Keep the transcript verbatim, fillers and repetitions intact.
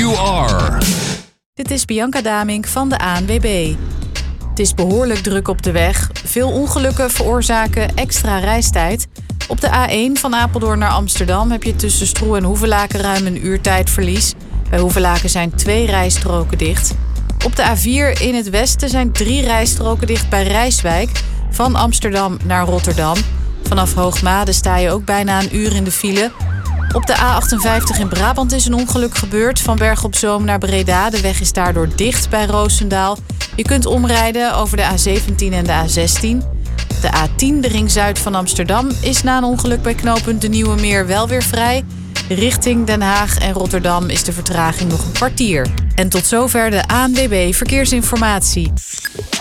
you are. Dit is Bianca Damink van de A N W B. Het is behoorlijk druk op de weg. Veel ongelukken veroorzaken extra reistijd. Op de A één van Apeldoorn naar Amsterdam heb je tussen Stroe en Hoevelaken ruim een uur tijdverlies. Bij Hoevelaken zijn twee rijstroken dicht. Op de A vier in het westen zijn drie rijstroken dicht bij Rijswijk. Van Amsterdam naar Rotterdam. Vanaf Hoogmade sta je ook bijna een uur in de file. Op de A achtenvijftig in Brabant is een ongeluk gebeurd. Van Berg op Zoom naar Breda. De weg is daardoor dicht bij Roosendaal. Je kunt omrijden over de A zeventien en de A zestien. De A tien, de ring zuid van Amsterdam, is na een ongeluk bij knooppunt De Nieuwe Meer wel weer vrij. Richting Den Haag en Rotterdam is de vertraging nog een kwartier. En tot zover de A N W B Verkeersinformatie.